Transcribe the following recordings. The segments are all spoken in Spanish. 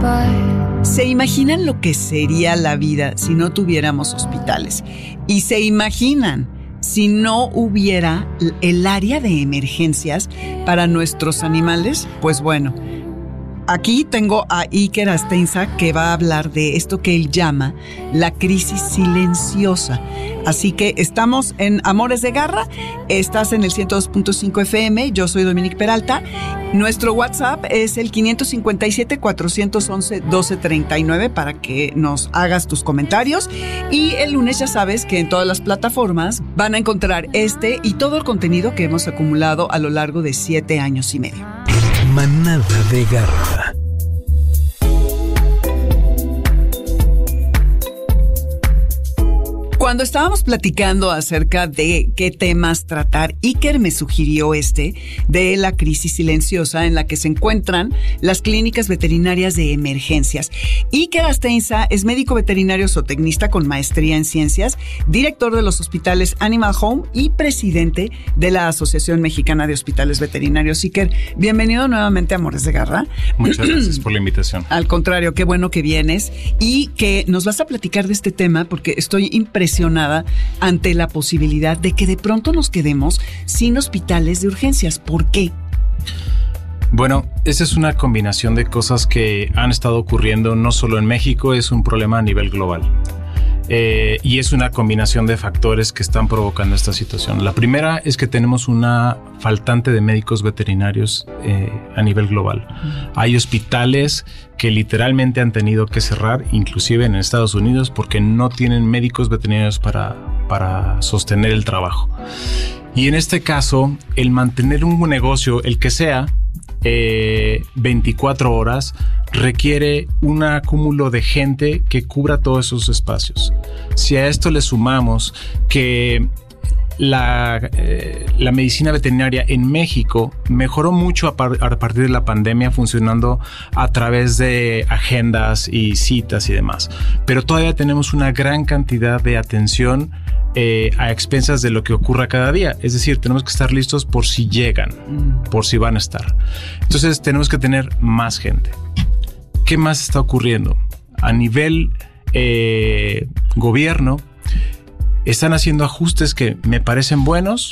¿Se imaginan lo que sería la vida si no tuviéramos hospitales? Y se imaginan si no hubiera el área de emergencias para nuestros animales. Pues bueno, aquí tengo a Iker Asteinza, que va a hablar de esto que él llama la crisis silenciosa. Así que estamos en Amores de Garra, estás en el 102.5 FM, yo soy Dominique Peralta. Nuestro WhatsApp es el 557-411-1239 para que nos hagas tus comentarios. Y el lunes ya sabes que en todas las plataformas van a encontrar este y todo el contenido que hemos acumulado a lo largo de 7 años y medio. Manada de Garra. Cuando estábamos platicando acerca de qué temas tratar, Iker me sugirió de la crisis silenciosa en la que se encuentran las clínicas veterinarias de emergencias. Iker Asteinza es médico veterinario zootecnista con maestría en ciencias, director de los hospitales Animal Home y presidente de la Asociación Mexicana de Hospitales Veterinarios. Iker, bienvenido nuevamente a Amores de Garra. Muchas gracias por la invitación. Al contrario, qué bueno que vienes y que nos vas a platicar de este tema porque estoy impresionada ante la posibilidad de que de pronto nos quedemos sin hospitales de urgencias. ¿Por qué? Bueno, esa es una combinación de cosas que han estado ocurriendo no solo en México, es un problema a nivel global. Y es una combinación de factores que están provocando esta situación. La primera es que tenemos una faltante de médicos veterinarios a nivel global. Hay hospitales que literalmente han tenido que cerrar, inclusive en Estados Unidos, porque no tienen médicos veterinarios para sostener el trabajo. Y en este caso, el mantener un negocio, el que sea, 24 horas, requiere un acúmulo de gente que cubra todos esos espacios. Si a esto le sumamos que la medicina veterinaria en México mejoró mucho a partir de la pandemia, funcionando a través de agendas y citas y demás, pero todavía tenemos una gran cantidad de atención a expensas de lo que ocurra cada día. Es decir, tenemos que estar listos por si llegan, por si van a estar. Entonces tenemos que tener más gente. ¿Qué más está ocurriendo? A nivel gobierno, están haciendo ajustes que me parecen buenos,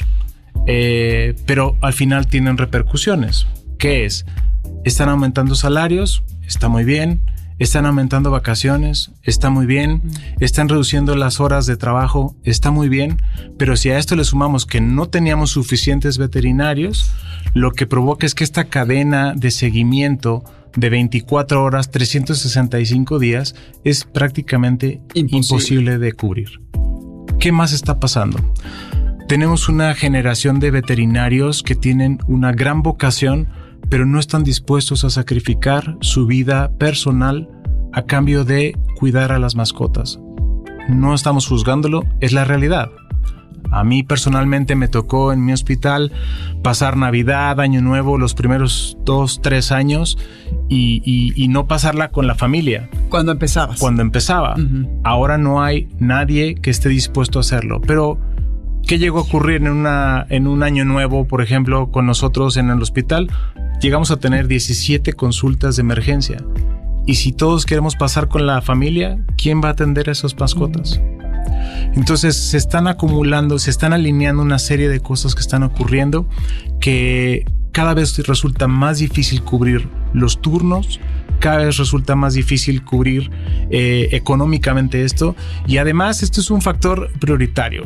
pero al final tienen repercusiones. ¿Qué es? Están aumentando salarios, está muy bien. Están aumentando vacaciones, está muy bien. Están reduciendo las horas de trabajo, está muy bien. Pero si a esto le sumamos que no teníamos suficientes veterinarios, lo que provoca es que esta cadena de seguimiento de 24 horas, 365 días, es prácticamente imposible de cubrir. ¿Qué más está pasando? Tenemos una generación de veterinarios que tienen una gran vocación, pero no están dispuestos a sacrificar su vida personal a cambio de cuidar a las mascotas. No estamos juzgándolo, es la realidad. A mí personalmente me tocó en mi hospital pasar Navidad, Año Nuevo, los primeros 2-3 años y no pasarla con la familia. Cuando empezabas. Cuando empezaba. Ahora no hay nadie que esté dispuesto a hacerlo, pero ¿qué llegó a ocurrir en un Año Nuevo, por ejemplo, con nosotros en el hospital? Llegamos a tener 17 consultas de emergencia. Y si todos queremos pasar con la familia, ¿quién va a atender a esas mascotas? Entonces se están acumulando, se están alineando una serie de cosas que están ocurriendo que cada vez resulta más difícil cubrir los turnos, cada vez resulta más difícil cubrir económicamente esto, y además esto es un factor prioritario.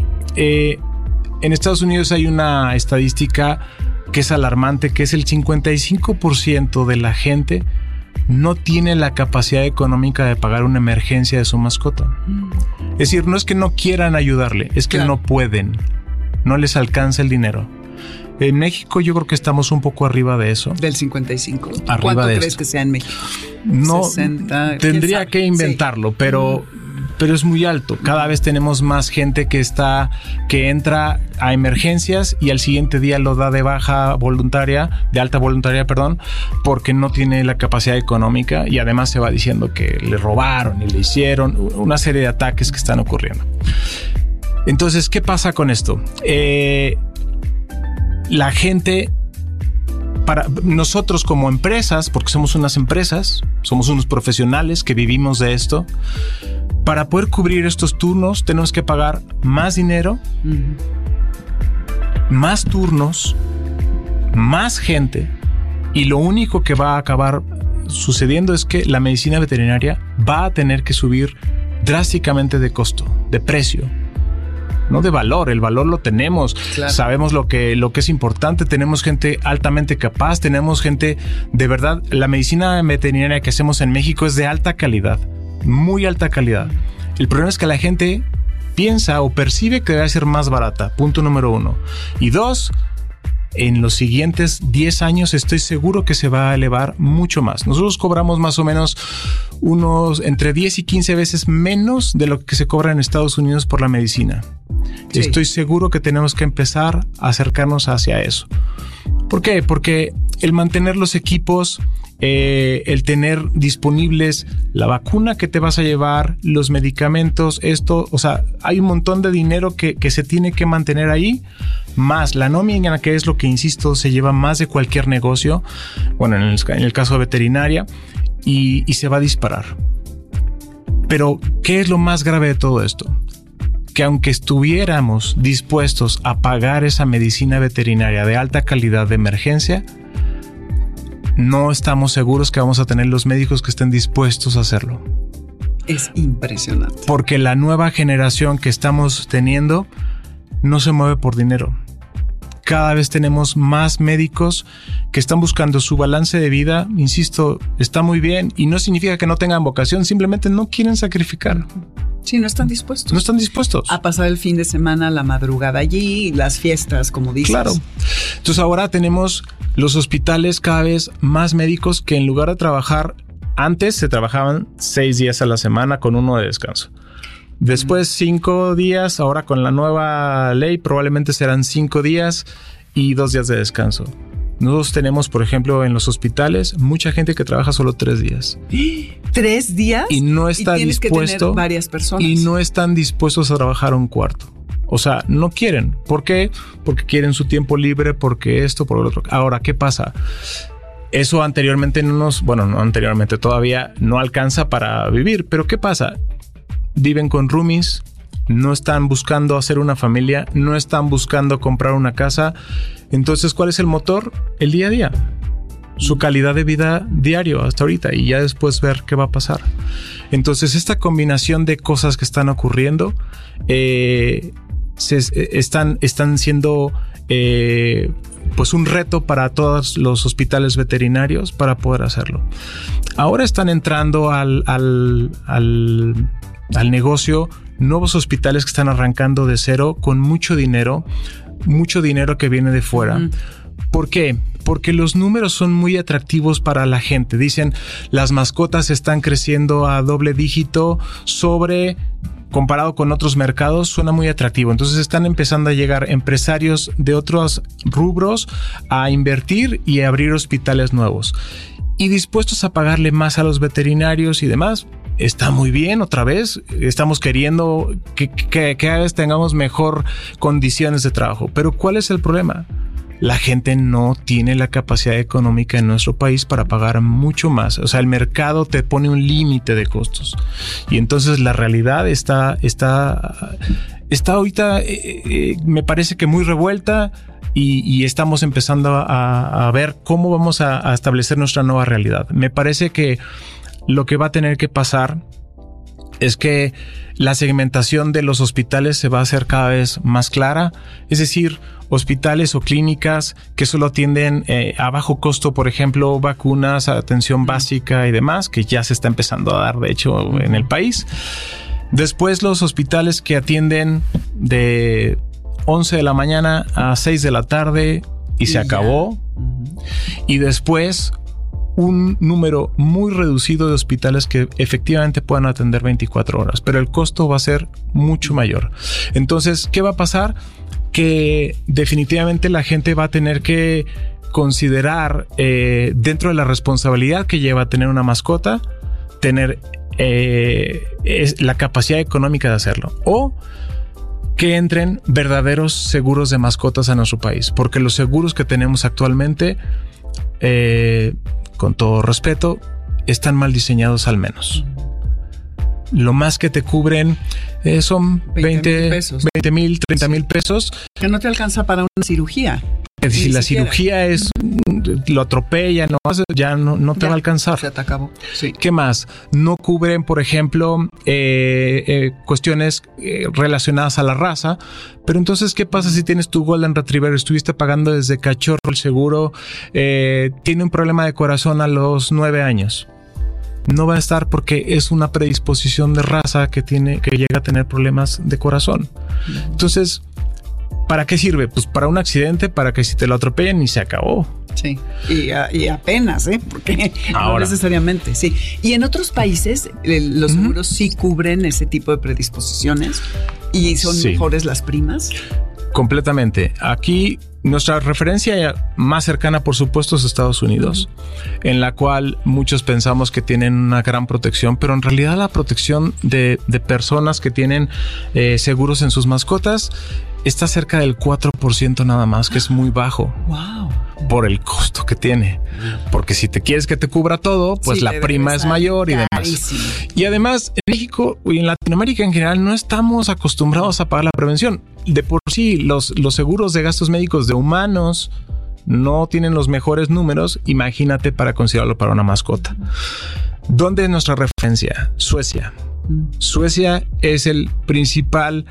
En Estados Unidos hay una estadística que es alarmante, que es el 55% de la gente no tiene la capacidad económica de pagar una emergencia de su mascota. Es decir, no es que no quieran ayudarle, es que no pueden, no les alcanza el dinero. En México yo creo que estamos un poco arriba de eso. Del 55. Arriba ¿Cuánto de crees esto que sea en México? No, 60, tendría que inventarlo, pero es muy alto. Cada vez tenemos más gente que entra a emergencias y al siguiente día lo da de alta voluntaria, porque no tiene la capacidad económica, y además se va diciendo que le robaron y le hicieron una serie de ataques que están ocurriendo. Entonces, ¿qué pasa con esto? La gente para nosotros como empresas, porque somos unas empresas, somos unos profesionales que vivimos de esto, para poder cubrir estos turnos tenemos que pagar más dinero, más turnos, más gente, y lo único que va a acabar sucediendo es que la medicina veterinaria va a tener que subir drásticamente de costo, de precio, no de valor. El valor lo tenemos, claro. Sabemos lo que es importante, tenemos gente altamente capaz, tenemos gente de verdad. La medicina veterinaria que hacemos en México es de alta calidad, muy alta calidad. El problema es que la gente piensa o percibe que debe ser más barata, punto número 1. Y 2, en los siguientes 10 años estoy seguro que se va a elevar mucho más. Nosotros cobramos más o menos unos entre 10 y 15 veces menos de lo que se cobra en Estados Unidos por la medicina. Sí. Estoy seguro que tenemos que empezar a acercarnos hacia eso. ¿Por qué? Porque el mantener los equipos, el tener disponibles la vacuna que te vas a llevar, los medicamentos, esto, o sea, hay un montón de dinero que se tiene que mantener ahí, más la nómina, que es lo que, insisto, se lleva más de cualquier negocio, bueno, en el caso de veterinaria, y se va a disparar. Pero, ¿qué es lo más grave de todo esto? Que aunque estuviéramos dispuestos a pagar esa medicina veterinaria de alta calidad de emergencia, no estamos seguros que vamos a tener los médicos que estén dispuestos a hacerlo. Es impresionante. Porque la nueva generación que estamos teniendo no se mueve por dinero. Cada vez tenemos más médicos que están buscando su balance de vida. Insisto, está muy bien y no significa que no tengan vocación, simplemente no quieren sacrificar. Sí, no están dispuestos. No están dispuestos. A pasar el fin de semana, la madrugada allí, las fiestas, como dices. Claro. Entonces ahora tenemos los hospitales cada vez más médicos que en lugar de trabajar, antes se trabajaban 6 días a la semana con 1 de descanso. Después 5 días, ahora con la nueva ley probablemente serán 5 días y 2 días de descanso. Nosotros tenemos, por ejemplo, en los hospitales, mucha gente que trabaja solo 3 días. ¿3 días? Y no está tienes dispuesto. Que tener varias personas. Y no están dispuestos a trabajar un cuarto. O sea, no quieren. ¿Por qué? Porque quieren su tiempo libre, porque esto, por lo otro. Ahora, ¿qué pasa? Eso anteriormente no anteriormente, todavía no alcanza para vivir. Pero ¿qué pasa? Viven con roomies, no están buscando hacer una familia, no están buscando comprar una casa. Entonces, ¿cuál es el motor? El día a día. Su calidad de vida diario hasta ahorita y ya después ver qué va a pasar. Entonces, esta combinación de cosas que están ocurriendo están siendo pues un reto para todos los hospitales veterinarios para poder hacerlo. Ahora están entrando al negocio nuevos hospitales que están arrancando de cero con mucho dinero que viene de fuera. ¿Por qué? Porque los números son muy atractivos para la gente. Dicen, las mascotas están creciendo a doble dígito comparado con otros mercados, suena muy atractivo. Entonces están empezando a llegar empresarios de otros rubros a invertir y a abrir hospitales nuevos. Y dispuestos a pagarle más a los veterinarios y demás. Está muy bien, otra vez. Estamos queriendo que cada vez tengamos mejor condiciones de trabajo. Pero ¿cuál es el problema? La gente no tiene la capacidad económica en nuestro país para pagar mucho más. O sea, el mercado te pone un límite de costos. Y entonces la realidad está ahorita, me parece que muy revuelta y estamos empezando a ver cómo vamos a establecer nuestra nueva realidad. Me parece que lo que va a tener que pasar es que la segmentación de los hospitales se va a hacer cada vez más clara. Es decir, hospitales o clínicas que solo atienden a bajo costo, por ejemplo, vacunas, atención básica y demás, que ya se está empezando a dar, de hecho, en el país. Después los hospitales que atienden de 11 de la mañana a 6 de la tarde y se acabó. Y después un número muy reducido de hospitales que efectivamente puedan atender 24 horas, pero el costo va a ser mucho mayor. Entonces, ¿qué va a pasar? Que definitivamente la gente va a tener que considerar dentro de la responsabilidad que lleva tener una mascota, tener la capacidad económica de hacerlo, o que entren verdaderos seguros de mascotas a nuestro país, porque los seguros que tenemos actualmente con todo respeto, están mal diseñados al menos. Lo más que te cubren son 20 mil, 30 mil pesos. Que no te alcanza para una cirugía. Si la cirugía lo atropella, ya no te va a alcanzar. Se te acabó. Sí. ¿Qué más? No cubren, por ejemplo, cuestiones relacionadas a la raza. Pero entonces, ¿qué pasa si tienes tu Golden Retriever? Estuviste pagando desde cachorro el seguro. Tiene un problema de corazón a los 9 años. No va a estar porque es una predisposición de raza que llega a tener problemas de corazón. Entonces, ¿para qué sirve? Pues para un accidente, para que si te lo atropellan y se acabó. Sí, y apenas, porque no necesariamente, sí. Y en otros países los seguros sí cubren ese tipo de predisposiciones y son mejores las primas. Completamente. Aquí nuestra referencia más cercana, por supuesto, es Estados Unidos, en la cual muchos pensamos que tienen una gran protección, pero en realidad la protección de personas que tienen seguros en sus mascotas está cerca del 4% nada más, que es muy bajo. Wow. Por el costo que tiene. Porque si te quieres que te cubra todo, pues la prima es mayor y demás. Y además, en México y en Latinoamérica en general no estamos acostumbrados a pagar la prevención. De por sí, los seguros de gastos médicos de humanos no tienen los mejores números. Imagínate para considerarlo para una mascota. ¿Dónde es nuestra referencia? Suecia. Suecia es el principal...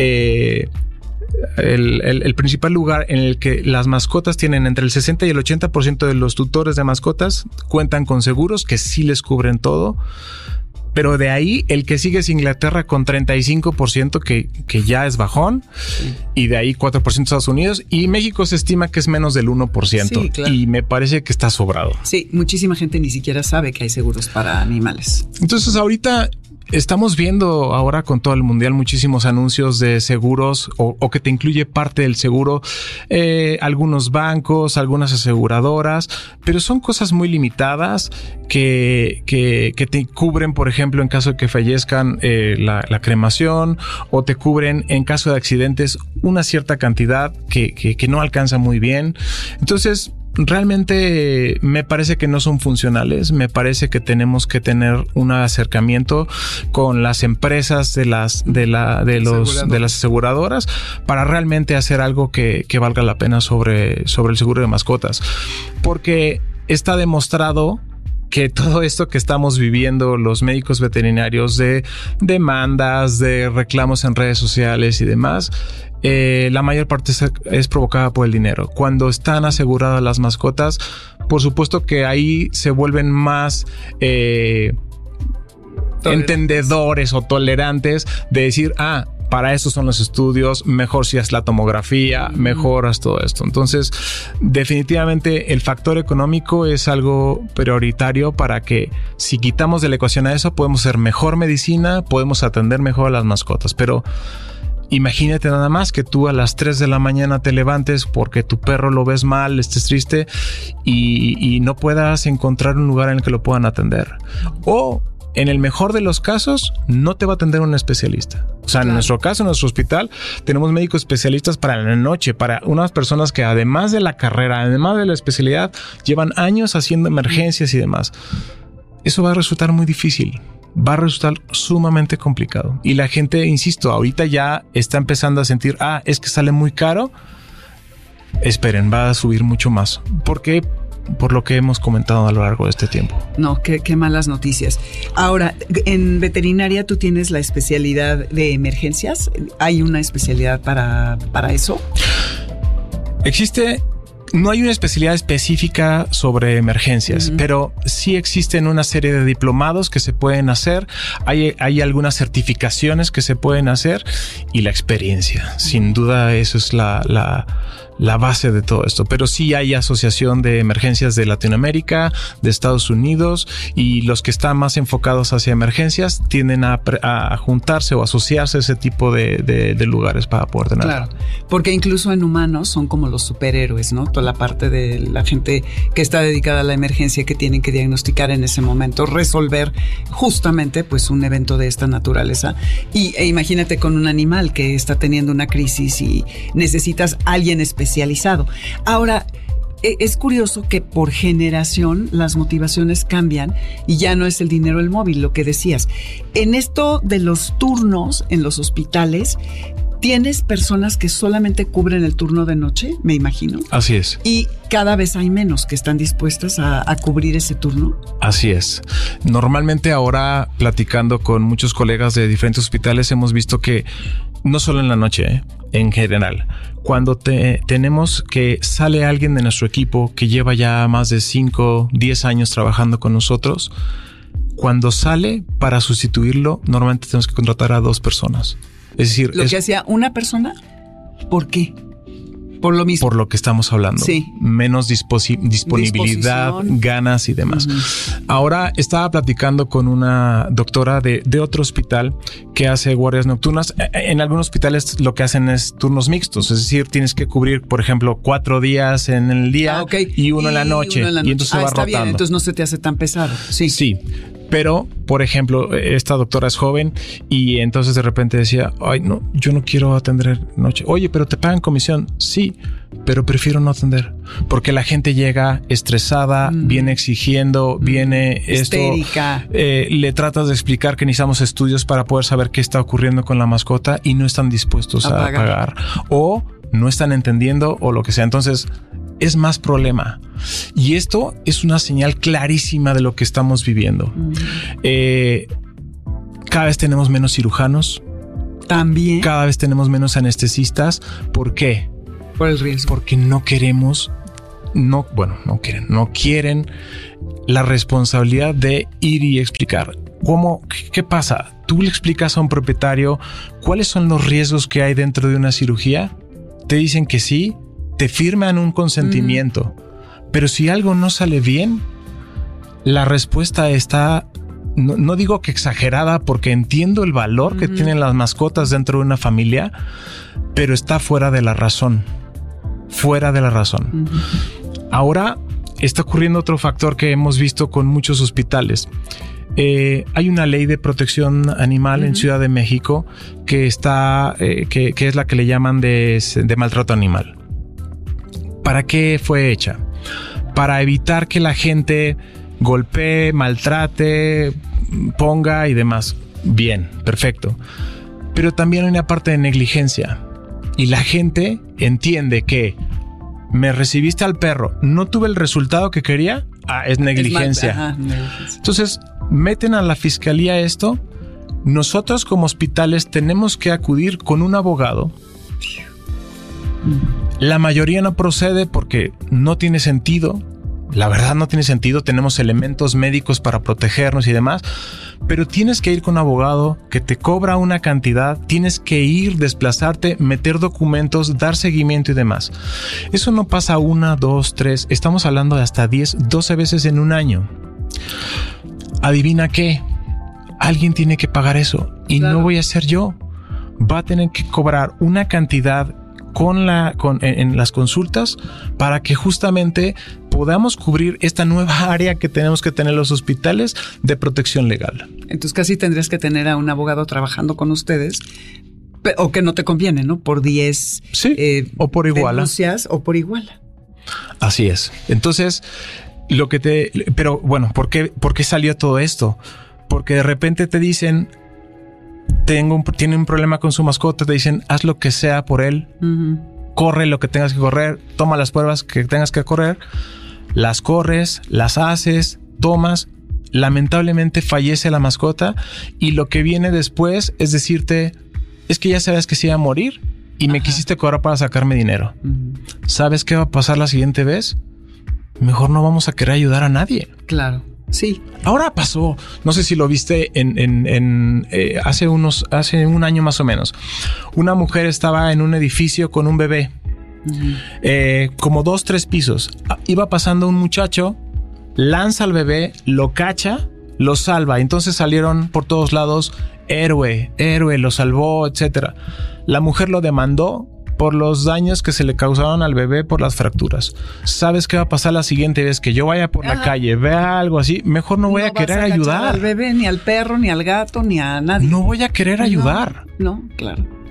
El principal lugar en el que las mascotas tienen entre el 60 y el 80% de los tutores de mascotas cuentan con seguros que sí les cubren todo. Pero de ahí el que sigue es Inglaterra con 35% que ya es bajón. Sí. Y de ahí 4% Estados Unidos. Y México se estima que es menos del 1%. Sí, claro. Y me parece que está sobrado. Sí, muchísima gente ni siquiera sabe que hay seguros para animales. Entonces ahorita... Estamos viendo ahora con todo el mundial muchísimos anuncios de seguros o que te incluye parte del seguro, algunos bancos, algunas aseguradoras, pero son cosas muy limitadas que te cubren, por ejemplo, en caso de que fallezcan la cremación, o te cubren en caso de accidentes una cierta cantidad que no alcanza muy bien. Entonces, realmente me parece que no son funcionales. Me parece que tenemos que tener un acercamiento con las empresas de las aseguradoras para realmente hacer algo que valga la pena sobre el seguro de mascotas, porque está demostrado que todo esto que estamos viviendo los médicos veterinarios de demandas, de reclamos en redes sociales y demás, la mayor parte es provocada por el dinero. Cuando están aseguradas las mascotas, por supuesto que ahí se vuelven más entendedores o tolerantes de decir, para eso son los estudios, mejor si haces la tomografía, mejoras todo esto. Entonces, definitivamente el factor económico es algo prioritario para que si quitamos de la ecuación a eso, podemos hacer mejor medicina, podemos atender mejor a las mascotas. Pero imagínate nada más que tú a las 3 de la mañana te levantes porque tu perro lo ves mal, estés triste y no puedas encontrar un lugar en el que lo puedan atender. O en el mejor de los casos, no te va a atender un especialista. O sea, en nuestro caso, en nuestro hospital, tenemos médicos especialistas para la noche, para unas personas que además de la carrera, además de la especialidad, llevan años haciendo emergencias y demás. Eso va a resultar muy difícil. Va a resultar sumamente complicado. Y la gente, insisto, ahorita ya está empezando a sentir, es que sale muy caro. Esperen, va a subir mucho más. ¿Por qué? Por lo que hemos comentado a lo largo de este tiempo. No, qué malas noticias. Ahora, en veterinaria tú tienes la especialidad de emergencias. ¿Hay una especialidad para eso? No hay una especialidad específica sobre emergencias, pero sí existen una serie de diplomados que se pueden hacer. Hay algunas certificaciones que se pueden hacer y la experiencia. Sin duda, eso es la base de todo esto. Pero sí hay asociación de emergencias de Latinoamérica, de Estados Unidos, y los que están más enfocados hacia emergencias tienden a juntarse o asociarse a ese tipo de lugares para poder tener. Claro, porque incluso en humanos son como los superhéroes, ¿no? Toda la parte de la gente que está dedicada a la emergencia, que tienen que diagnosticar en ese momento, resolver justamente pues un evento de esta naturaleza. E imagínate con un animal que está teniendo una crisis y necesitas a alguien especializado. Ahora, es curioso que por generación las motivaciones cambian y ya no es el dinero el móvil, lo que decías. En esto de los turnos en los hospitales, ¿tienes personas que solamente cubren el turno de noche, me imagino? Así es. Y cada vez hay menos que están dispuestas a cubrir ese turno. Así es. Normalmente ahora, platicando con muchos colegas de diferentes hospitales, hemos visto que no solo en la noche, en general, cuando tenemos que sale alguien de nuestro equipo que lleva ya más de 5, 10 años trabajando con nosotros, cuando sale para sustituirlo, normalmente tenemos que contratar a 2 personas. Es decir, lo que hacía una persona, ¿por qué? Por lo mismo. Por lo que estamos hablando. Sí. Menos disponibilidad, ganas y demás. Ahora estaba platicando con una doctora de otro hospital que hace guardias nocturnas. En algunos hospitales lo que hacen es turnos mixtos. Es decir, tienes que cubrir, por ejemplo, 4 días en el día y uno en la noche. Y entonces se va rotando. Bien, entonces no se te hace tan pesado. Sí. Pero, por ejemplo, esta doctora es joven y entonces de repente decía, ay, no, yo no quiero atender noche. Oye, pero te pagan comisión. Sí, pero prefiero no atender porque la gente llega estresada, viene exigiendo, viene histérica. Le tratas de explicar que necesitamos estudios para poder saber qué está ocurriendo con la mascota y no están dispuestos a pagar o no están entendiendo o lo que sea. Entonces, es más problema. Y esto es una señal clarísima de lo que estamos viviendo. Cada vez tenemos menos cirujanos. También. Cada vez tenemos menos anestesistas. ¿Por qué? Por el riesgo. Porque no quieren la responsabilidad de ir y explicar. ¿Qué pasa? Tú le explicas a un propietario cuáles son los riesgos que hay dentro de una cirugía. Te dicen que sí, te firman un consentimiento, pero si algo no sale bien, la respuesta está, no digo que exagerada porque entiendo el valor que tienen las mascotas dentro de una familia, pero está fuera de la razón. Ahora está ocurriendo otro factor que hemos visto con muchos hospitales. Hay una ley de protección animal en Ciudad de México que está, que es la que le llaman de maltrato animal. ¿Para qué fue hecha? Para evitar que la gente golpee, maltrate, ponga y demás. Bien, perfecto. Pero también hay una parte de negligencia. Y la gente entiende que me recibiste al perro, no tuve el resultado que quería, es negligencia. Entonces, meten a la fiscalía esto. Nosotros como hospitales tenemos que acudir con un abogado. La mayoría no procede porque no tiene sentido. La verdad no tiene sentido. Tenemos elementos médicos para protegernos y demás. Pero tienes que ir con un abogado que te cobra una cantidad. Tienes que ir, desplazarte, meter documentos, dar seguimiento y demás. Eso no pasa 1, 2, 3. Estamos hablando de hasta 10, 12 veces en un año. ¿Adivina qué? Alguien tiene que pagar eso. Y no voy a ser yo. Va a tener que cobrar una cantidad en las consultas para que justamente podamos cubrir esta nueva área que tenemos que tener los hospitales de protección legal. Entonces casi tendrías que tener a un abogado trabajando con ustedes, o que no te conviene, ¿no? Por 10 o por iguala. Denuncias o por iguala. Así es. Entonces, pero bueno, ¿por qué salió todo esto? Porque de repente te dicen, tiene un problema con su mascota, te dicen, haz lo que sea por él, corre lo que tengas que correr, toma las pruebas que tengas que correr, las corres, las haces, tomas, lamentablemente fallece la mascota y lo que viene después es decirte, es que ya sabes que se iba a morir y me quisiste cobrar para sacarme dinero. ¿Sabes qué va a pasar la siguiente vez? Mejor no vamos a querer ayudar a nadie. Claro. Sí. Ahora pasó, no sé si lo viste hace un año más o menos. Una mujer estaba en un edificio con un bebé, como 2, 3 pisos. Iba pasando un muchacho, lanza al bebé, lo cacha, lo salva. Entonces salieron por todos lados, héroe, lo salvó, etcétera. La mujer lo demandó por los daños que se le causaron al bebé por las fracturas. ¿Sabes qué va a pasar la siguiente vez que yo vaya por la calle, vea algo así? Mejor no voy a querer ayudar. No al bebé, ni al perro, ni al gato, ni a nadie. No voy a querer ayudar. No, claro.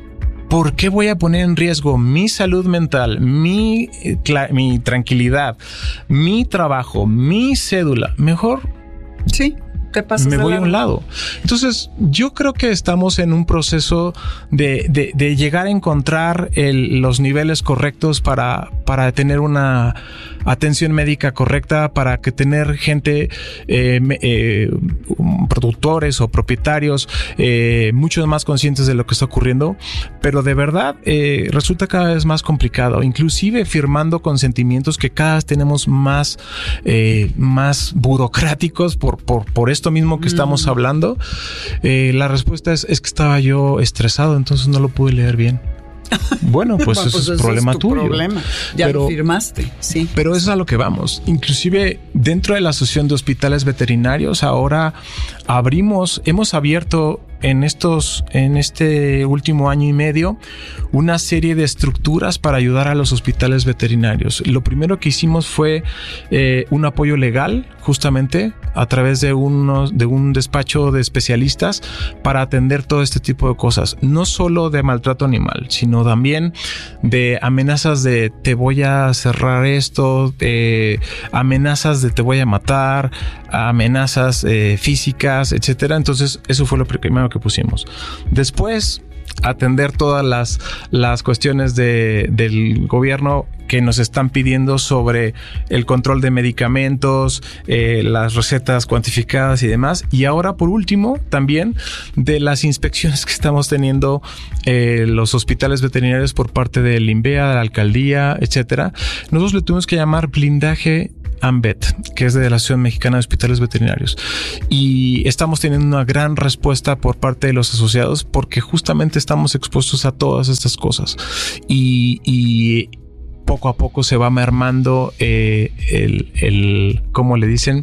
¿por qué voy a poner en riesgo mi salud mental, mi tranquilidad, mi trabajo, mi cédula? Mejor sí, te pasas me voy a un lado. Entonces, yo creo que estamos en un proceso de llegar a encontrar los niveles correctos para tener una atención médica correcta, para que tener gente, productores o propietarios, mucho más conscientes de lo que está ocurriendo. Pero de verdad, resulta cada vez más complicado, inclusive firmando consentimientos que cada vez tenemos más burocráticos por esto mismo que estamos hablando. La respuesta es que estaba yo estresado, entonces no lo pude leer bien. Bueno, pues eso es problema tuyo. Problema. Ya lo firmaste, sí. Pero eso es a lo que vamos. Inclusive dentro de la Asociación de Hospitales Veterinarios ahora hemos abierto en este último año y medio una serie de estructuras para ayudar a los hospitales veterinarios. Lo primero que hicimos fue un apoyo legal, justamente a través de un despacho de especialistas para atender todo este tipo de cosas, no solo de maltrato animal, sino también de amenazas de te voy a cerrar esto, amenazas de te voy a matar, amenazas físicas, etcétera. Entonces eso fue lo primero que pusimos. Después, atender todas las cuestiones del gobierno que nos están pidiendo sobre el control de medicamentos, las recetas cuantificadas y demás. Y ahora, por último, también de las inspecciones que estamos teniendo los hospitales veterinarios por parte del INVEA, de la alcaldía, etcétera. Nosotros le tuvimos que llamar blindaje AMVET, que es de la Asociación Mexicana de Hospitales Veterinarios, y estamos teniendo una gran respuesta por parte de los asociados porque justamente estamos expuestos a todas estas cosas y poco a poco se va mermando ¿cómo le dicen?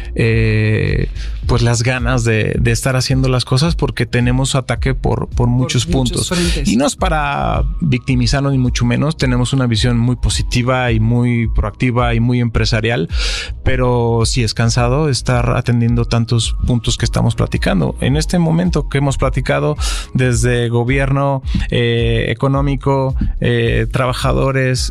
Pues las ganas de estar haciendo las cosas porque tenemos ataque por muchos puntos. Frentes. Y no es para victimizarnos ni mucho menos. Tenemos una visión muy positiva y muy proactiva y muy empresarial, pero sí es cansado estar atendiendo tantos puntos que estamos platicando. En este momento que hemos platicado desde gobierno, económico, trabajadores,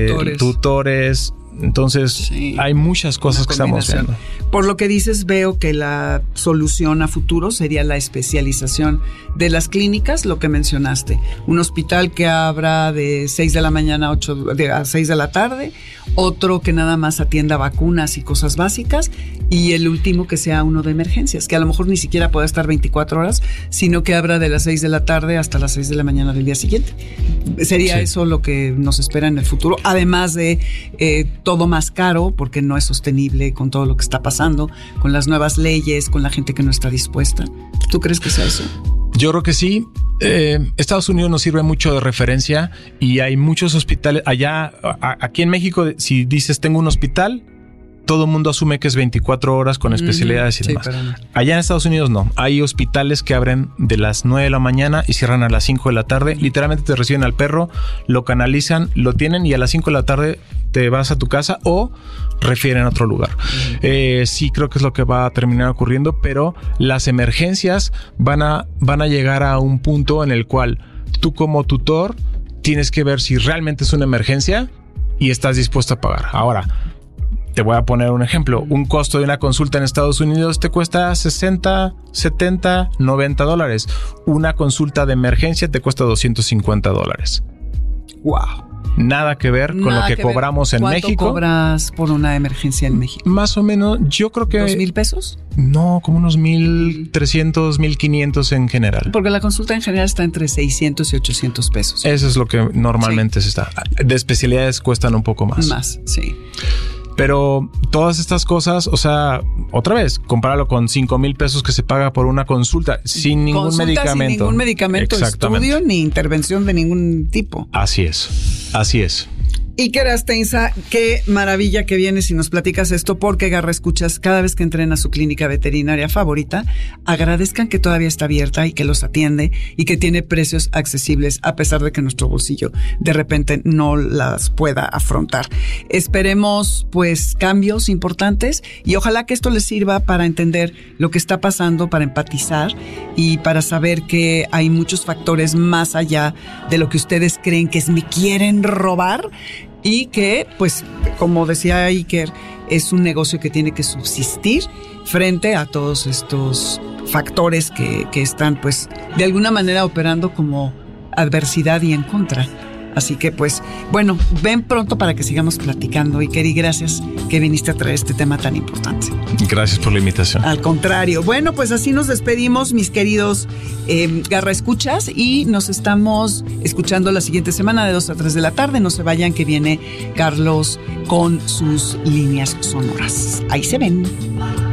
tutores. Entonces, sí, hay muchas cosas que estamos viendo. Por lo que dices, veo que la solución a futuro sería la especialización de las clínicas, lo que mencionaste. Un hospital que abra de 6 de la mañana a 6 de la tarde, otro que nada más atienda vacunas y cosas básicas, y el último que sea uno de emergencias, que a lo mejor ni siquiera pueda estar 24 horas, sino que abra de las 6 de la tarde hasta las 6 de la mañana del día siguiente. Sería eso lo que nos espera en el futuro, además de todo más caro, porque no es sostenible con todo lo que está pasando, con las nuevas leyes, con la gente que no está dispuesta. ¿Tú crees que sea eso? Yo creo que sí. Estados Unidos nos sirve mucho de referencia y hay muchos hospitales allá. Aquí en México, si dices tengo un hospital, todo el mundo asume que es 24 horas con especialidades y demás. Sí, no. Allá en Estados Unidos no. Hay hospitales que abren de las 9 de la mañana y cierran a las 5 de la tarde. Literalmente te reciben al perro, lo canalizan, lo tienen y a las 5 de la tarde te vas a tu casa o refieren a otro lugar. Sí creo que es lo que va a terminar ocurriendo, pero las emergencias van a llegar a un punto en el cual tú como tutor tienes que ver si realmente es una emergencia y estás dispuesto a pagar. Ahora, te voy a poner un ejemplo. Un costo de una consulta en Estados Unidos te cuesta 60, 70, $90. Una consulta de emergencia te cuesta $250. Wow. Nada que ver con lo que cobramos en México. ¿Cuánto cobras por una emergencia en México? Más o menos, yo creo que... ¿$2,000 pesos? No, como unos 1,300, 1,500 en general. Porque la consulta en general está entre 600 y 800 pesos. Eso es lo que normalmente se está. De especialidades cuestan un poco más. Más, sí. Pero todas estas cosas, o sea, otra vez, compáralo con 5,000 pesos que se paga por una consulta sin ningún medicamento. Sin ningún medicamento, estudio ni intervención de ningún tipo. Así es, así es. Iker Asteinza, qué maravilla que vienes y nos platicas esto, porque Garra Escuchas, cada vez que entren a su clínica veterinaria favorita, agradezcan que todavía está abierta y que los atiende y que tiene precios accesibles a pesar de que nuestro bolsillo de repente no las pueda afrontar. Esperemos pues cambios importantes y ojalá que esto les sirva para entender lo que está pasando, para empatizar y para saber que hay muchos factores más allá de lo que ustedes creen que es me quieren robar. Y que, pues, como decía Iker, es un negocio que tiene que subsistir frente a todos estos factores que están, pues, de alguna manera operando como adversidad y en contra. Así que, pues, bueno, ven pronto para que sigamos platicando. Iker, y gracias que viniste a traer este tema tan importante. Gracias por la invitación. Al contrario. Bueno, pues así nos despedimos, mis queridos Garra Escuchas, y nos estamos escuchando la siguiente semana de 2 a 3 de la tarde. No se vayan, que viene Carlos con sus líneas sonoras. Ahí se ven.